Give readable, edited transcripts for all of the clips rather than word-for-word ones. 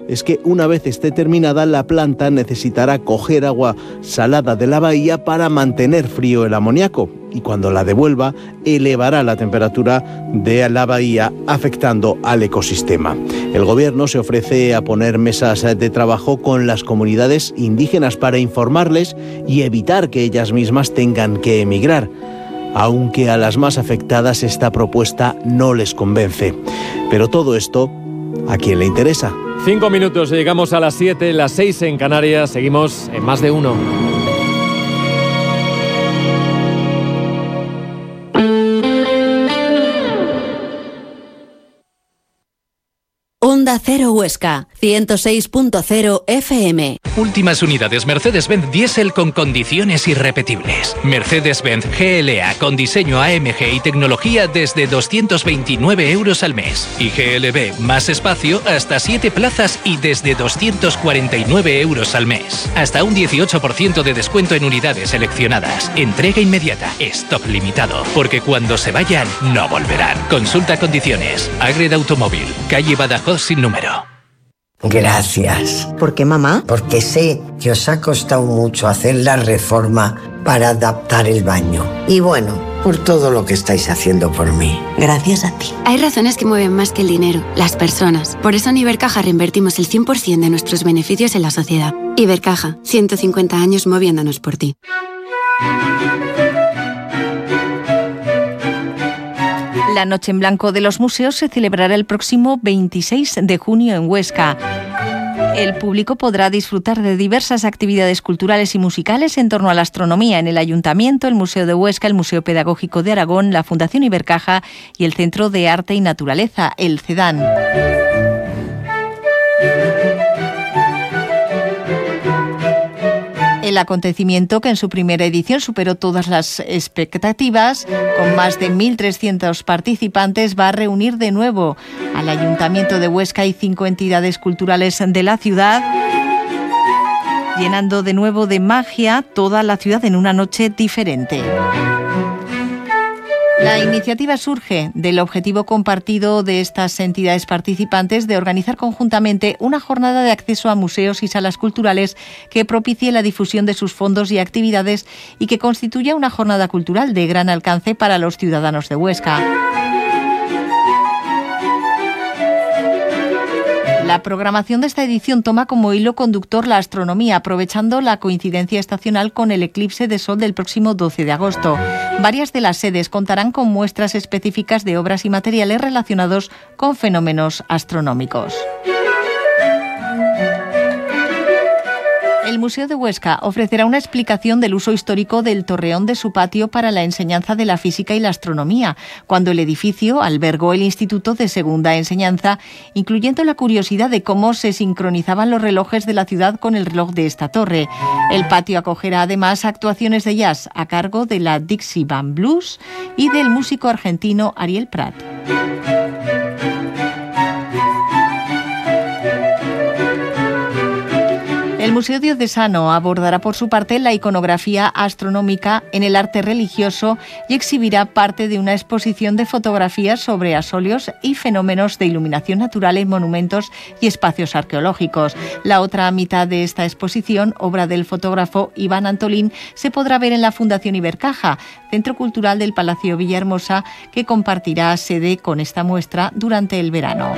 es que una vez esté terminada, la planta necesitará coger agua salada de la bahía para mantener frío el amoníaco, y cuando la devuelva elevará la temperatura de la bahía, afectando al ecosistema. El gobierno se ofrece a poner mesas de trabajo con las comunidades indígenas para informarles y evitar que ellas mismas tengan que emigrar, aunque a las más afectadas esta propuesta no les convence. Pero todo esto, ¿a quién le interesa? 5 minutos, llegamos a las 7, las 6 en Canarias, seguimos en Más de Uno. Onda Cero Huesca, 106.0 FM. Últimas unidades Mercedes-Benz Diesel con condiciones irrepetibles. Mercedes-Benz GLA con diseño AMG y tecnología desde 229 euros al mes. Y GLB más espacio hasta 7 plazas y desde 249 euros al mes. Hasta un 18% de descuento en unidades seleccionadas. Entrega inmediata. Stock limitado. Porque cuando se vayan, no volverán. Consulta condiciones. Agreda Automóvil. Calle Badajoz sin número. Gracias. ¿Por qué, mamá? Porque sé que os ha costado mucho hacer la reforma para adaptar el baño. Y bueno, por todo lo que estáis haciendo por mí. Gracias a ti. Hay razones que mueven más que el dinero, las personas. Por eso en Ibercaja reinvertimos el 100% de nuestros beneficios en la sociedad. Ibercaja, 150 años moviéndonos por ti. La Noche en Blanco de los Museos se celebrará el próximo 26 de junio en Huesca. El público podrá disfrutar de diversas actividades culturales y musicales en torno a la astronomía en el Ayuntamiento, el Museo de Huesca, el Museo Pedagógico de Aragón, la Fundación Ibercaja y el Centro de Arte y Naturaleza, el CEDAN. El acontecimiento, que en su primera edición superó todas las expectativas, con más de 1.300 participantes, va a reunir de nuevo al Ayuntamiento de Huesca y 5 entidades culturales de la ciudad, llenando de nuevo de magia toda la ciudad en una noche diferente. La iniciativa surge del objetivo compartido de estas entidades participantes de organizar conjuntamente una jornada de acceso a museos y salas culturales que propicie la difusión de sus fondos y actividades y que constituya una jornada cultural de gran alcance para los ciudadanos de Huesca. La programación de esta edición toma como hilo conductor la astronomía, aprovechando la coincidencia estacional con el eclipse de sol del próximo 12 de agosto. Varias de las sedes contarán con muestras específicas de obras y materiales relacionados con fenómenos astronómicos. El Museo de Huesca ofrecerá una explicación del uso histórico del torreón de su patio para la enseñanza de la física y la astronomía, cuando el edificio albergó el Instituto de Segunda Enseñanza, incluyendo la curiosidad de cómo se sincronizaban los relojes de la ciudad con el reloj de esta torre. El patio acogerá además actuaciones de jazz a cargo de la Dixie Band Blues y del músico argentino Ariel Prat. El Museo Diocesano abordará por su parte la iconografía astronómica en el arte religioso y exhibirá parte de una exposición de fotografías sobre asolios y fenómenos de iluminación natural en monumentos y espacios arqueológicos. La otra mitad de esta exposición, obra del fotógrafo Iván Antolín, se podrá ver en la Fundación Ibercaja, Centro Cultural del Palacio Villahermosa, que compartirá sede con esta muestra durante el verano.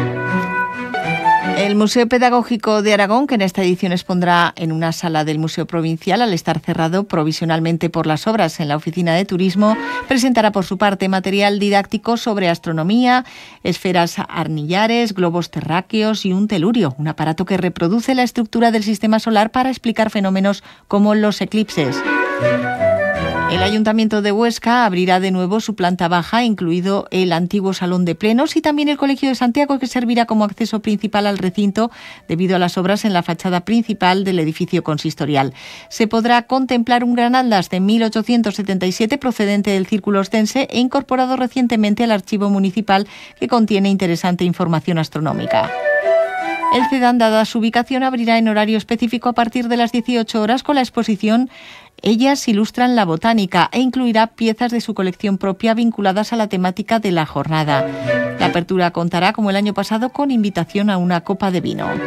El Museo Pedagógico de Aragón, que en esta edición expondrá en una sala del Museo Provincial, al estar cerrado provisionalmente por las obras en la Oficina de Turismo, presentará por su parte material didáctico sobre astronomía, esferas arnillares, globos terráqueos y un telurio, un aparato que reproduce la estructura del sistema solar para explicar fenómenos como los eclipses. El Ayuntamiento de Huesca abrirá de nuevo su planta baja, incluido el antiguo Salón de Plenos, y también el Colegio de Santiago, que servirá como acceso principal al recinto debido a las obras en la fachada principal del edificio consistorial. Se podrá contemplar un gran atlas de 1877 procedente del Círculo Ostense e incorporado recientemente al archivo municipal, que contiene interesante información astronómica. El CEDAN, dada su ubicación, abrirá en horario específico a partir de las 18 horas con la exposición Ellas ilustran la botánica e incluirá piezas de su colección propia vinculadas a la temática de la jornada. La apertura contará, como el año pasado, con invitación a una copa de vino.